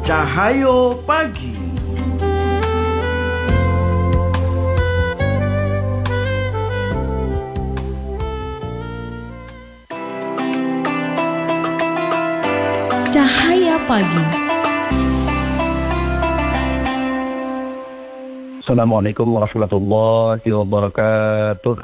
Cahayo Pagi. Cahaya Pagi. Assalamualaikum warahmatullahi wabarakatuh.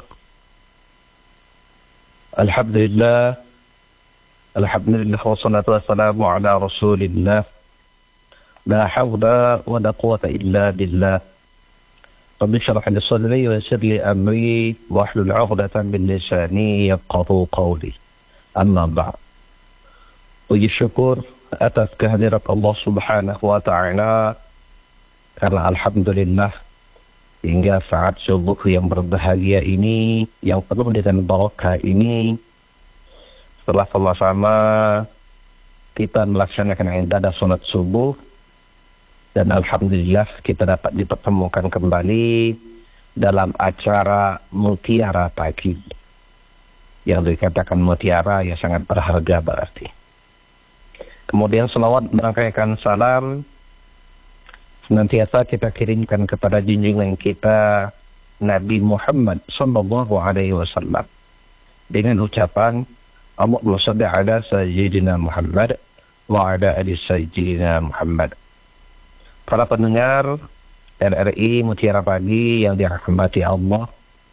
Alhamdulillah wassalatu wassalamu ala rasulillah. La hawla wa la quwata illa billah. Rabbi syrah li sadri wa yassir li amri wahlul 'uqdatam min lisani yafqahu qawli. Amma ba'd. Puji syukur atas kehadirat Allah Subhanahu wa taala, karena alhamdulillah hingga saat subuh yang berbahagia ini, yang penuh dengan barakah ini, setelah sama-sama kita melaksanakan ibadah salat subuh, dan alhamdulillah kita dapat dipertemukan kembali dalam acara Mutiara Pagi. Yang dikatakan mutiara ya sangat berharga berarti. Kemudian selawat merangkaikan salam senantiasa kita kirimkan kepada junjungan kita Nabi Muhammad sallallahu alaihi wasallam dengan ucapan Allahumma shalli ala sayyidina Muhammad wa ala ali sayyidina Muhammad. Para pendengar RRI Mutiara Pagi yang dirahmati Allah,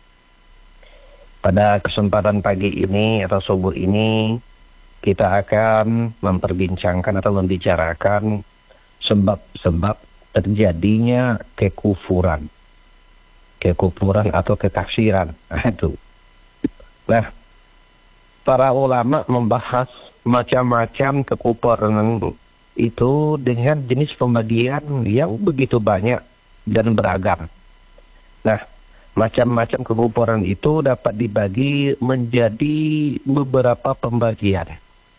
pada kesempatan pagi ini atau subuh ini kita akan memperbincangkan atau membicarakan sebab-sebab terjadinya kekufuran atau kekafiran. Nah, para ulama membahas macam-macam kekufuran itu dengan jenis pembagian yang begitu banyak dan beragam. Nah, macam-macam kekufuran itu dapat dibagi menjadi beberapa pembagian.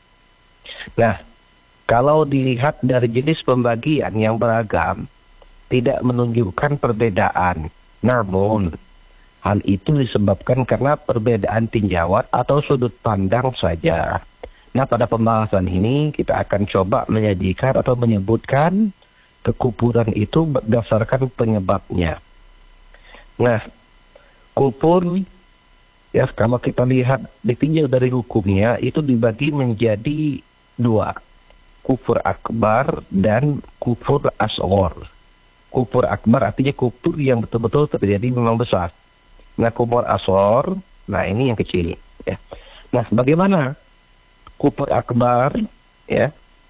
Nah, kalau dilihat dari jenis pembagian yang beragam, tidak menunjukkan perbedaan. Namun, hal itu disebabkan karena perbedaan tinjauan atau sudut pandang saja. Nah, pada pembahasan ini kita akan coba menyajikan atau menyebutkan kekufuran itu berdasarkan penyebabnya. Nah, kufur, ya kalau kita lihat ditinjau dari hukumnya itu dibagi menjadi dua. Kufur akbar dan kufur asghar. Kufur akbar artinya kufur yang betul-betul terjadi memang besar. Nah, kufur asghar, nah ini yang kecil. Ya. Nah, bagaimana kufur akbar, ya,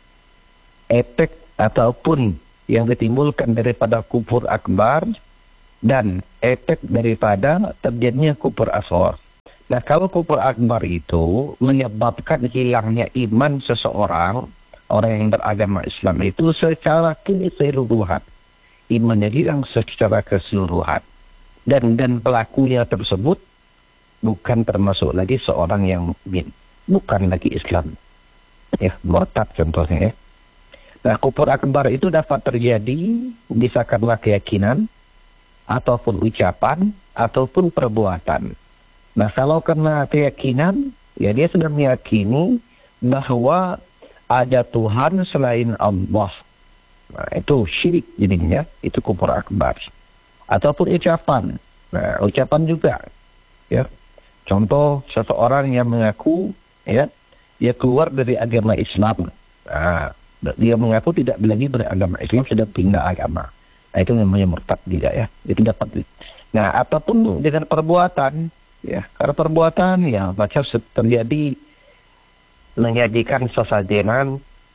efek ataupun yang ditimbulkan daripada kufur akbar dan efek daripada terjadinya kufur asghar. Nah, kalau kufur akbar itu menyebabkan hilangnya iman seseorang, orang yang beragama Islam itu secara keseluruhan, imannya hilang secara keseluruhan, dan pelakunya tersebut bukan termasuk lagi seorang yang mukmin, bukan lagi Islam, ya, murtad contohnya, ya. Nah, kufur akbar itu dapat terjadi disebabkan keyakinan ataupun ucapan ataupun perbuatan. Nah, kalau karena keyakinan, ya dia sudah meyakini bahwa ada Tuhan selain Allah. Nah, itu syirik jadinya, itu kufur akbar. Ataupun ucapan. Nah, ucapan juga, ya. Contoh seseorang yang mengaku, ya, dia keluar dari agama Islam. Nah, dia mengaku tidak lagi beragama Islam, sudah pindah agama. Nah, itu namanya murtad juga, ya. Itu dapat. Nah, apapun dengan perbuatan, ya, karena perbuatan ya macam terjadi menyajikan sesajenan,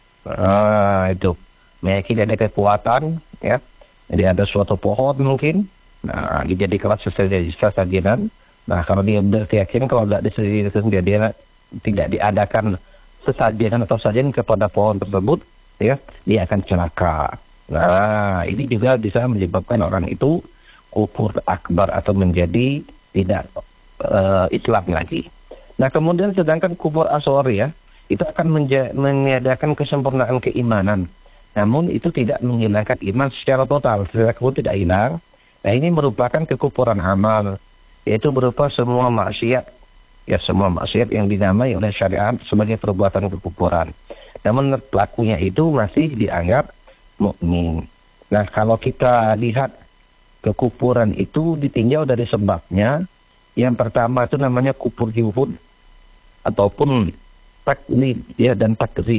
itu meyakini ada kekuatan, ya, jadi ada suatu pohon mungkin, nah dijadikan sesajenan. Nah, kalau dia berkeyakinan kalau tidak disediakan dia tidak diadakan sesajenan atau sajian kepada pohon tersebut, ya, dia akan celaka. Nah, ini juga bisa menyebabkan orang itu kufur akbar atau menjadi tidak Islam lagi. Nah, kemudian sedangkan kufur asghar, ya, itu akan meniadakan kesempurnaan keimanan. Namun itu tidak menghilangkan iman secara total. Secara tidak hilang. Nah, ini merupakan kekufuran amal. Yaitu berupa semua maksiat. Ya, semua maksiat yang dinamai oleh syariat sebagai perbuatan kekufuran. Namun pelakunya itu masih dianggap mukmin. Nah, kalau kita lihat kekufuran itu ditinjau dari sebabnya. Yang pertama itu namanya kufur juhud ataupun taklid ya, dan takzib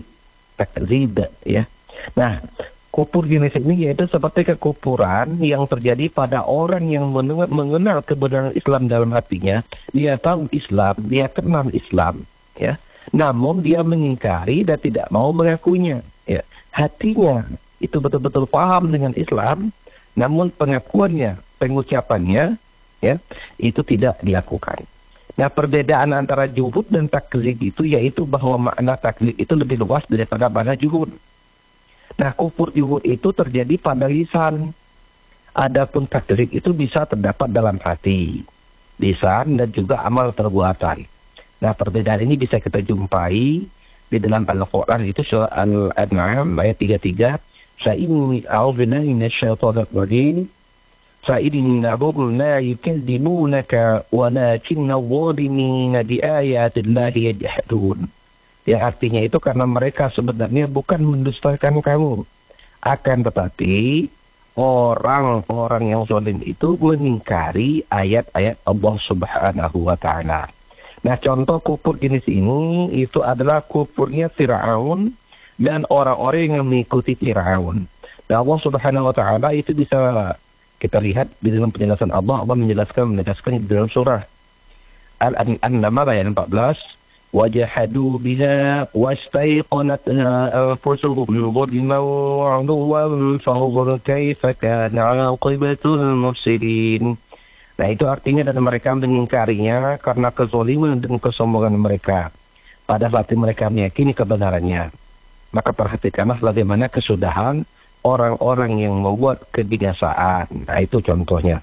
ya. Nah, kufur jenis ini yaitu seperti kekufuran yang terjadi pada orang yang mengenal kebenaran Islam dalam hatinya. Dia tahu Islam, dia kenal Islam ya, namun dia mengingkari dan tidak mau mengakuinya ya. Hatinya itu betul-betul paham dengan Islam, namun pengakuannya, pengucapannya ya, itu tidak dilakukan. Nah, perbedaan antara juhud dan taklid itu yaitu bahwa makna taklid itu lebih luas daripada makna juhud. Nah, kufur juhud itu terjadi pada lisan. Adapun taklid itu bisa terdapat dalam hati, lisan, dan juga amal perbuatan. Nah, perbedaan ini bisa kita jumpai di dalam Al-Quran, itu surah Al-An'am ayat 33. Sa'inni a'udzubillahi minasyaitonir rajim. فَإِنَّهُمْ لَا يُكَذِّبُونَكَ وَلَكِنَّ الظَّالِمِينَ بِآيَاتِ اللَّهِ يَجْحَدُونَ. Yang artinya itu karena mereka sebenarnya bukan mendustakan kamu, akan tetapi orang-orang yang zalim itu mengingkari ayat-ayat Allah Subhanahu wa Ta'ala. Nah, contoh kufur jenis ini itu adalah kufurnya Fir'aun dan orang-orang yang mengikuti Fir'aun. Dan Allah Subhanahu wa Ta'ala itu bisa kita lihat di dalam penjelasan Allah. Allah menegaskan di dalam surah Al-An'am ayat 14. Wajahadu biha wastaiqanatha anfusuhum zulman wa 'uluwan fanzur kaifa kana 'aqibatul mufsidin. Nah, itu artinya dan mereka mengingkarinya karena kezaliman dan kesombongan mereka pada saat mereka meyakini kebenarannya. Maka perhatikanlah bagaimana kesudahan orang-orang yang membuat kebinasaan. Nah, itu contohnya.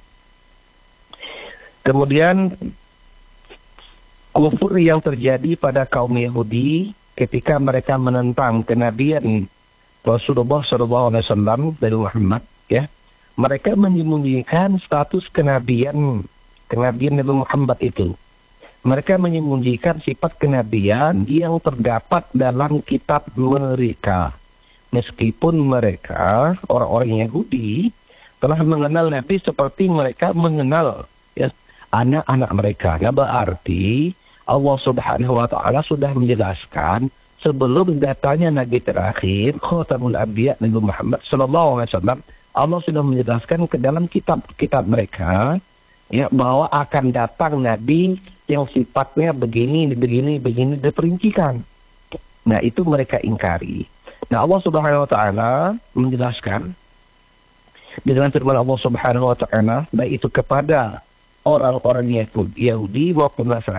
Kemudian kufur yang terjadi pada kaum Yahudi ketika mereka menentang kenabian Rasulullah SAW dari Muhammad ya. Mereka menyembunyikan status kenabian Nabi Muhammad itu. Mereka menyembunyikan sifat kenabian yang terdapat dalam kitab mereka. Meskipun mereka, orang-orang Yahudi, telah mengenal Nabi seperti mereka mengenal ya, anak-anak mereka. Ya, berarti Allah Subhanahu wa Ta'ala sudah menjelaskan sebelum datanya Nabi terakhir, Khatamul Anbiya Nabi Muhammad sallallahu alaihi wasallam, Allah sudah menjelaskan ke dalam kitab mereka ya, bahwa akan datang Nabi yang sifatnya begini diperincikan. Nah, itu mereka ingkari. Nah, Allah Subhanahu wa Ta'ala menjelaskan di dalam firman Allah Subhanahu wa Ta'ala, baik itu kepada orang-orang Yahudi maupun Nasrani.